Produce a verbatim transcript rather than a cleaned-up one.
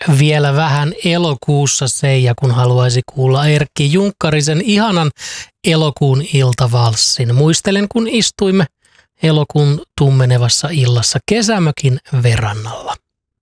Vielä vähän elokuussa Seija, kun haluaisi kuulla Erkki Junkkarisen ihanan elokuun iltavalssin. Muistelen, kun istuimme elokuun tummenevassa illassa kesämökin verannalla.